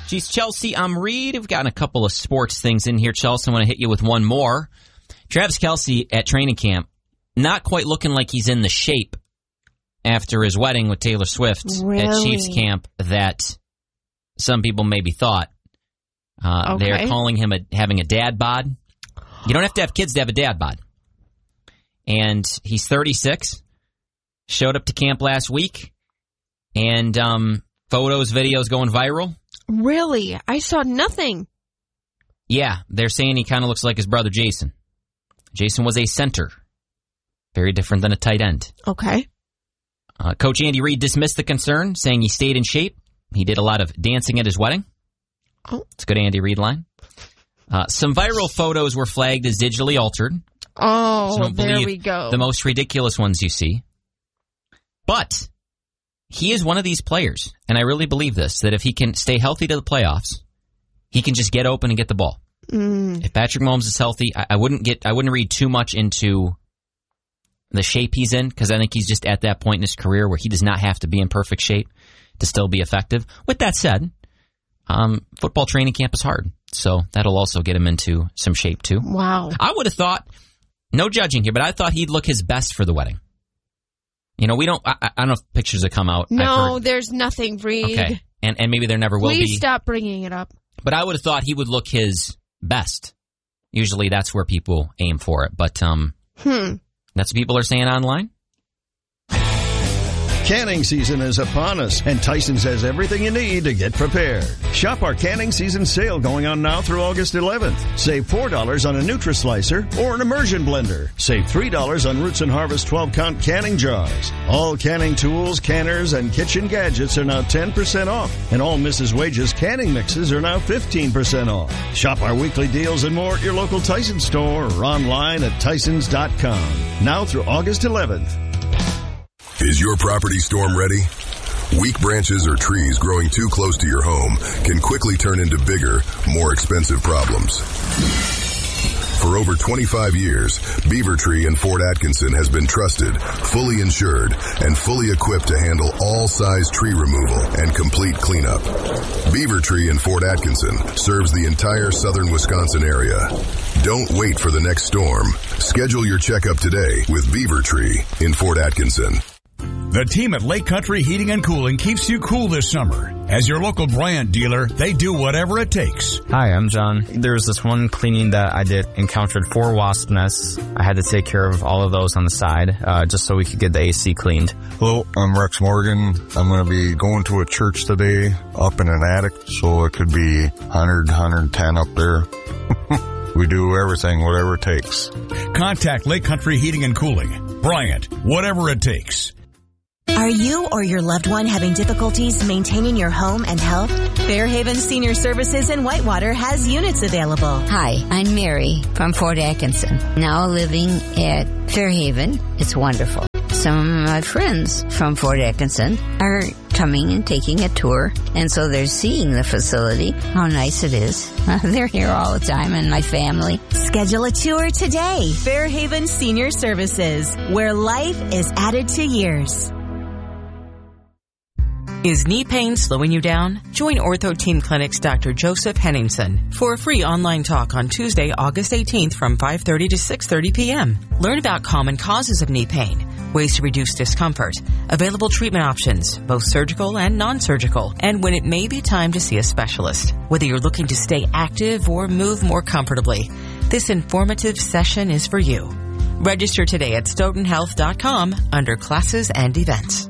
Geez, Chelsea, I'm Reed. We've gotten a couple of sports things in here, Chelsea. I want to hit you with one more. Travis Kelce at training camp, not quite looking like he's in the shape after his wedding with Taylor Swift at Chiefs camp that some people maybe thought. They're calling him having a dad bod. You don't have to have kids to have a dad bod. And he's 36, showed up to camp last week, and photos, videos going viral. Really? I saw nothing. Yeah, they're saying he kind of looks like his brother Jason. Jason was a center. Very different than a tight end. Okay. Coach Andy Reid dismissed the concern, saying he stayed in shape. He did a lot of dancing at his wedding. Oh. It's a good Andy Reid line. Some viral photos were flagged as digitally altered. Oh, so don't there believe we go. The most ridiculous ones you see. But he is one of these players, and I really believe this, that if he can stay healthy to the playoffs, he can just get open and get the ball. If Patrick Mahomes is healthy, I wouldn't read too much into the shape he's in, because I think he's just at that point in his career where he does not have to be in perfect shape to still be effective. With that said, football training camp is hard, so that'll also get him into some shape too. Wow. I would have thought, no judging here, but I thought he'd look his best for the wedding. You know, we don't, I don't know if pictures have come out. No, there's nothing, Reed. Okay, and maybe there never will be. Please stop bringing it up. But I would have thought he would look his best. Usually that's where people aim for it, but that's what people are saying online. Canning season is upon us, and Tyson's has everything you need to get prepared. Shop our canning season sale going on now through August 11th. Save $4 on a Nutri-Slicer or an immersion blender. Save $3 on Roots and Harvest 12-count canning jars. All canning tools, canners, and kitchen gadgets are now 10% off, and all Mrs. Wages canning mixes are now 15% off. Shop our weekly deals and more at your local Tyson store or online at Tysons.com. Now through August 11th. Is your property storm ready? Weak branches or trees growing too close to your home can quickly turn into bigger, more expensive problems. For over 25 years, Beaver Tree in Fort Atkinson has been trusted, fully insured, and fully equipped to handle all size tree removal and complete cleanup. Beaver Tree in Fort Atkinson serves the entire southern Wisconsin area. Don't wait for the next storm. Schedule your checkup today with Beaver Tree in Fort Atkinson. The team at Lake Country Heating and Cooling keeps you cool this summer. As your local Bryant dealer, they do whatever it takes. Hi, I'm John. There was this one cleaning that I did, encountered 4 wasp nests. I had to take care of all of those on the side, just so we could get the AC cleaned. Hello, I'm Rex Morgan. I'm going to be going to a church today up in an attic, so it could be 100, 110 up there. We do everything, whatever it takes. Contact Lake Country Heating and Cooling. Bryant, whatever it takes. Are you or your loved one having difficulties maintaining your home and health? Fairhaven Senior Services in Whitewater has units available. Hi, I'm Mary from Fort Atkinson, now living at Fairhaven. It's wonderful. Some of my friends from Fort Atkinson are coming and taking a tour, and so they're seeing the facility, how nice it is. They're here all the time, and my family. Schedule a tour today. Fairhaven Senior Services, where life is added to years. Is knee pain slowing you down? Join Ortho Team Clinic's Dr. Joseph Henningsen for a free online talk on Tuesday, August 18th from 5:30 to 6:30 p.m. Learn about common causes of knee pain, ways to reduce discomfort, available treatment options, both surgical and non-surgical, and when it may be time to see a specialist. Whether you're looking to stay active or move more comfortably, this informative session is for you. Register today at StoughtonHealth.com under classes and events.